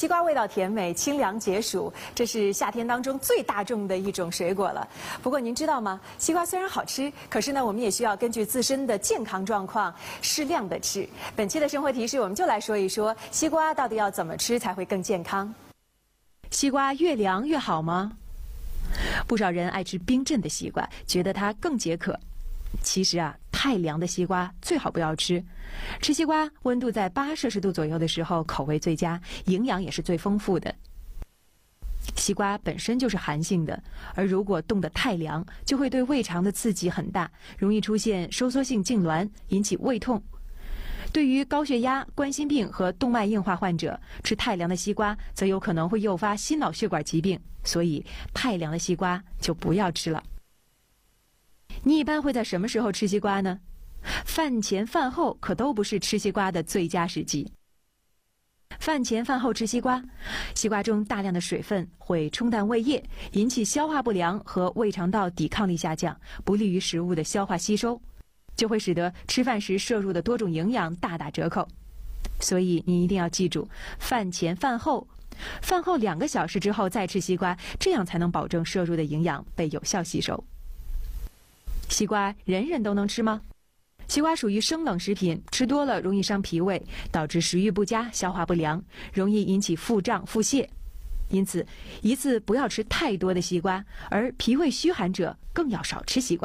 西瓜味道甜美，清凉解暑，这是夏天当中最大众的一种水果了。不过您知道吗？西瓜虽然好吃，可是呢，我们也需要根据自身的健康状况适量的吃。本期的生活提示，我们就来说一说西瓜到底要怎么吃才会更健康。西瓜越凉越好吗？不少人爱吃冰镇的西瓜，觉得它更解渴。其实啊，太凉的西瓜最好不要吃。吃西瓜温度在8°C左右的时候，口味最佳，营养也是最丰富的。西瓜本身就是寒性的，而如果冻得太凉，就会对胃肠的刺激很大，容易出现收缩性痉挛，引起胃痛。对于高血压、冠心病和动脉硬化患者，吃太凉的西瓜则有可能会诱发心脑血管疾病，所以太凉的西瓜就不要吃了。你一般会在什么时候吃西瓜呢？饭前饭后可都不是吃西瓜的最佳时机。饭前饭后吃西瓜，西瓜中大量的水分会冲淡胃液，引起消化不良和胃肠道抵抗力下降，不利于食物的消化吸收，就会使得吃饭时摄入的多种营养大打折扣。所以你一定要记住，饭前饭后，饭后2个小时之后再吃西瓜，这样才能保证摄入的营养被有效吸收。西瓜人人都能吃吗？西瓜属于生冷食品，吃多了容易伤脾胃，导致食欲不佳、消化不良，容易引起腹胀、腹泻。因此，一次不要吃太多的西瓜，而脾胃虚寒者更要少吃西瓜。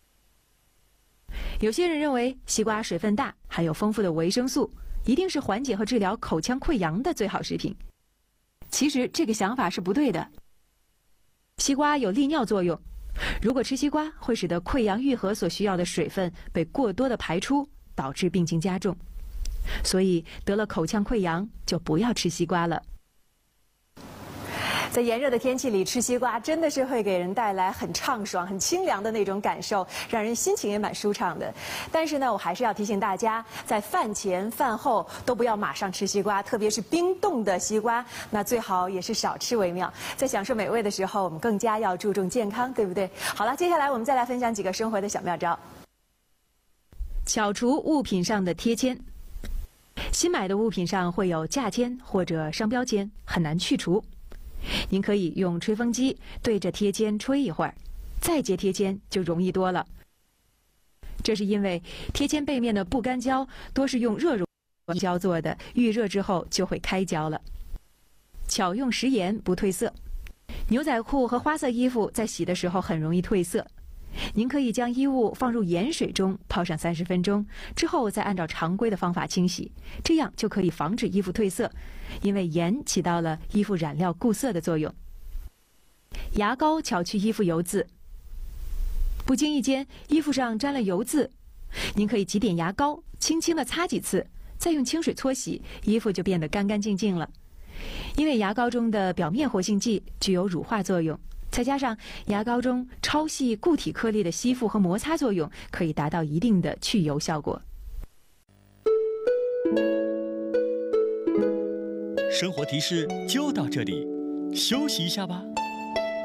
有些人认为西瓜水分大，含有丰富的维生素，一定是缓解和治疗口腔溃疡的最好食品。其实这个想法是不对的。西瓜有利尿作用。如果吃西瓜，会使得溃疡愈合所需要的水分被过多的排出，导致病情加重。所以得了口腔溃疡就不要吃西瓜了。在炎热的天气里吃西瓜，真的是会给人带来很畅爽、很清凉的那种感受，让人心情也蛮舒畅的。但是呢，我还是要提醒大家，在饭前饭后都不要马上吃西瓜，特别是冰冻的西瓜，那最好也是少吃为妙。在享受美味的时候，我们更加要注重健康，对不对？好了，接下来我们再来分享几个生活的小妙招。巧除物品上的贴签。新买的物品上会有价签或者商标签，很难去除。您可以用吹风机对着贴签吹一会儿，再接贴签就容易多了。这是因为贴签背面的不干胶多是用热熔胶做的，遇热之后就会开胶了。巧用食盐不褪色。牛仔裤和花色衣服在洗的时候很容易褪色，您可以将衣物放入盐水中泡上30分钟，之后再按照常规的方法清洗，这样就可以防止衣服褪色，因为盐起到了衣服染料固色的作用。牙膏巧去衣服油渍。不经意间衣服上沾了油渍，您可以挤点牙膏，轻轻地擦几次，再用清水搓洗，衣服就变得干干净净了。因为牙膏中的表面活性剂具有乳化作用，再加上牙膏中超细固体颗粒的吸附和摩擦作用，可以达到一定的去油效果。 生活提示就到这里，休息一下吧。